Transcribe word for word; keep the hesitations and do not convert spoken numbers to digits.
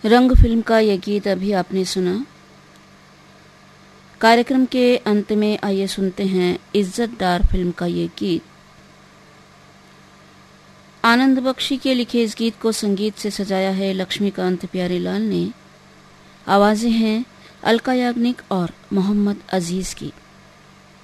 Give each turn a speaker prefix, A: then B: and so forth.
A: रंग फिल्म का यह गीत अभी आपने सुना। कार्यक्रम के अंत में आइए सुनते हैं इज्जतदार फिल्म का ये गीत। आनंद बख्शी के लिखे इस गीत को संगीत से सजाया है लक्ष्मीकांत प्यारेलाल ने। आवाजें हैं अलका याग्निक और मोहम्मद अजीज की।